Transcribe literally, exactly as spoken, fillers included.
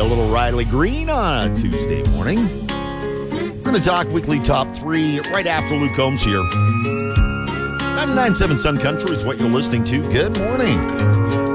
a little Riley Green on a Tuesday morning. We're going to talk weekly top three right after Luke Combs here. ninety-nine point seven Sun Country is what you're listening to. Good morning.